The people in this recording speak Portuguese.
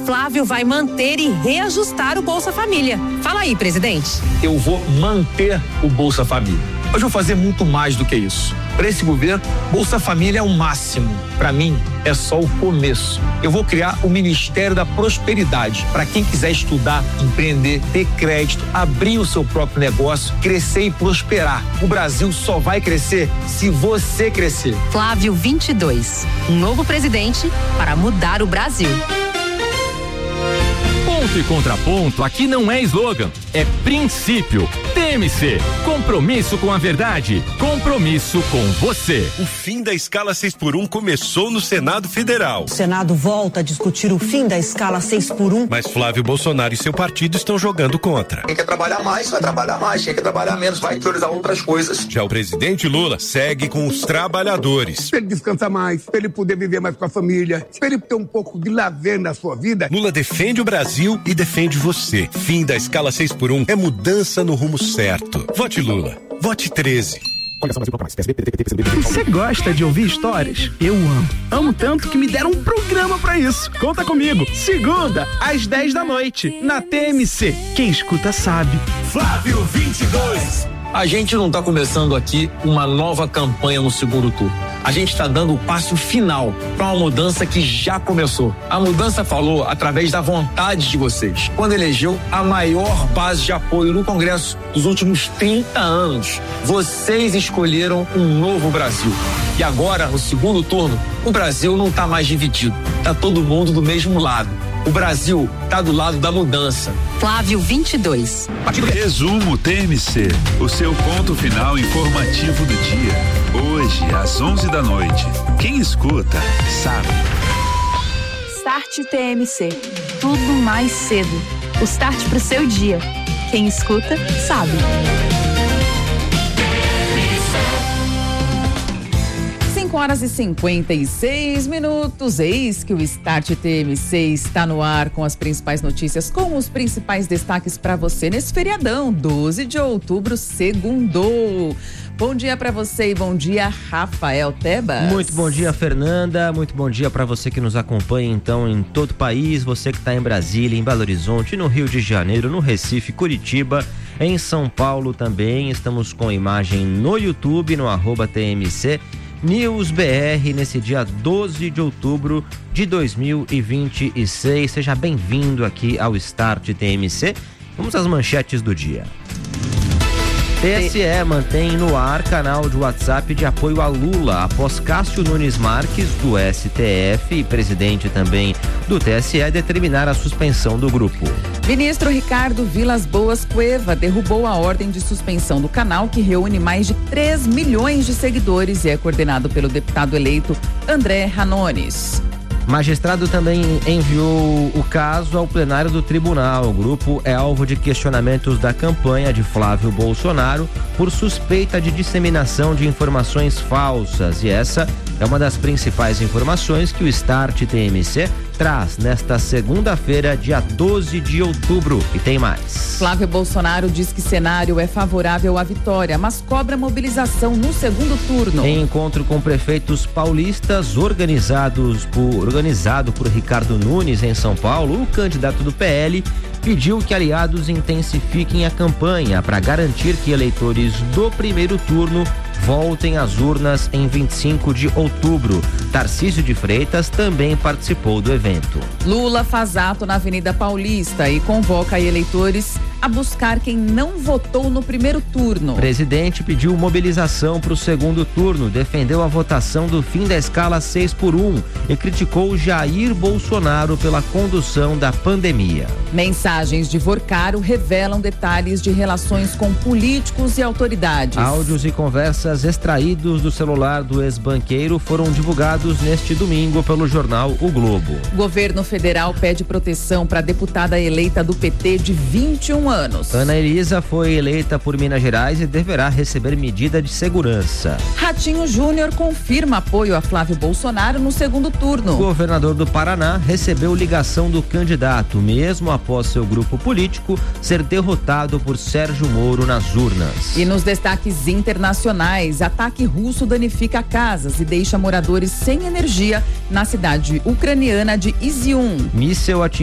Flávio vai manter e reajustar o Bolsa Família. Fala aí, presidente. Eu vou manter o Bolsa Família. Mas vou fazer muito mais do que isso. Para esse governo, Bolsa Família é o máximo. Para mim, é só o começo. Eu vou criar o Ministério da Prosperidade para quem quiser estudar, empreender, ter crédito, abrir o seu próprio negócio, crescer e prosperar. O Brasil só vai crescer se você crescer. Flávio 22, um novo presidente para mudar o Brasil. Ponto e contraponto aqui não é slogan, é princípio. TMC, compromisso com a verdade, compromisso com você. O fim da escala 6x1 começou no Senado Federal. O Senado volta a discutir o fim da escala 6x1. Mas Flávio Bolsonaro e seu partido estão jogando contra. Quem quer trabalhar mais, vai trabalhar mais. Quem quer trabalhar menos, vai priorizar outras coisas. Já o presidente Lula segue com os trabalhadores. Pra ele descansar mais, pra ele poder viver mais com a família, pra ele ter um pouco de lazer na sua vida. Lula defende o Brasil e defende você. Fim da escala 6x1 é mudança no rumo certo. Vote Lula. Vote 13. Você gosta de ouvir histórias? Eu amo. Amo tanto que me deram um programa pra isso. Conta comigo. Segunda, às 10 da noite, na TMC. Quem escuta sabe. Flávio 22. A gente não está começando aqui uma nova campanha no segundo turno. A gente está dando o passo final para uma mudança que já começou. A mudança falou através da vontade de vocês. Quando elegeu a maior base de apoio no Congresso dos últimos 30 anos. Vocês escolheram um novo Brasil. E agora, no segundo turno, o Brasil não está mais dividido. Está todo mundo do mesmo lado. O Brasil está do lado da mudança. Flávio 22. Resumo TMC, o seu ponto final informativo do dia. Hoje, às 11 da noite. Quem escuta, sabe. Start TMC. Tudo mais cedo. O start pro seu dia. Quem escuta, sabe. 5h56. Eis que o Start TMC está no ar com as principais notícias, com os principais destaques para você nesse feriadão, 12 de outubro, segundou. Bom dia para você e bom dia, Rafael Tebas. Muito bom dia, Fernanda. Muito bom dia para você que nos acompanha então em todo o país, você que está em Brasília, em Belo Horizonte, no Rio de Janeiro, no Recife, Curitiba, em São Paulo também. Estamos com imagem no YouTube, no @TMC News BR, nesse dia 12 de outubro de 2026. Seja bem-vindo aqui ao Start TMC. Vamos às manchetes do dia. TSE mantém no ar canal de WhatsApp de apoio a Lula após Cássio Nunes Marques, do STF e presidente também do TSE, determinar a suspensão do grupo. Ministro Ricardo Vilas Boas Cueva derrubou a ordem de suspensão do canal, que reúne mais de 3 milhões de seguidores e é coordenado pelo deputado eleito André Ranones. Magistrado também enviou o caso ao plenário do tribunal. O grupo é alvo de questionamentos da campanha de Flávio Bolsonaro por suspeita de disseminação de informações falsas. E essa é uma das principais informações que o Start TMC traz nesta segunda-feira, dia 12 de outubro. E tem mais. Flávio Bolsonaro diz que cenário é favorável à vitória, mas cobra mobilização no segundo turno. Em encontro com prefeitos paulistas organizado por Ricardo Nunes em São Paulo, o candidato do PL pediu que aliados intensifiquem a campanha para garantir que eleitores do primeiro turno voltem às urnas em 25 de outubro. Tarcísio de Freitas também participou do evento. Lula faz ato na Avenida Paulista e convoca eleitores a buscar quem não votou no primeiro turno. O presidente pediu mobilização para o segundo turno, defendeu a votação do fim da escala 6x1 e criticou Jair Bolsonaro pela condução da pandemia. Mensagens de Vorcaro revelam detalhes de relações com políticos e autoridades. Áudios e conversas extraídos do celular do ex-banqueiro foram divulgados neste domingo pelo jornal O Globo. O governo federal pede proteção para a deputada eleita do PT de 21 anos. Ana Elisa foi eleita por Minas Gerais e deverá receber medida de segurança. Ratinho Júnior confirma apoio a Flávio Bolsonaro no segundo turno. O governador do Paraná recebeu ligação do candidato, mesmo após seu grupo político ser derrotado por Sérgio Moro nas urnas. E nos destaques internacionais, ataque russo danifica casas e deixa moradores sem energia na cidade ucraniana de Izium. Míssil